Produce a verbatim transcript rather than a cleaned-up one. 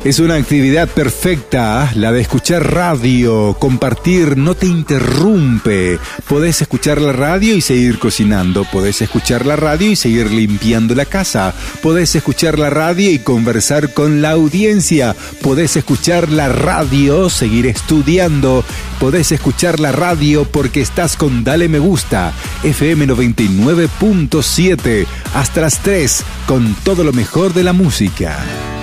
Es una actividad perfecta, la de escuchar radio, compartir, no te interrumpe. Podés escuchar la radio y seguir cocinando, podés escuchar la radio y seguir limpiando la casa, podés escuchar la radio y conversar con la audiencia, podés escuchar la radio, seguir estudiando, podés escuchar la radio porque estás con Dale Me Gusta, F M noventa y nueve punto siete, hasta las tres, con todo lo mejor de la música.